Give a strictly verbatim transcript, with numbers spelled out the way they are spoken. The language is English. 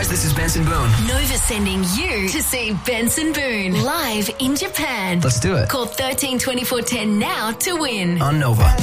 guys, this is Benson Boone. Nova sending you to see Benson Boone live in Japan. Let's do it. Call thirteen twenty-four ten now to win. On Nova.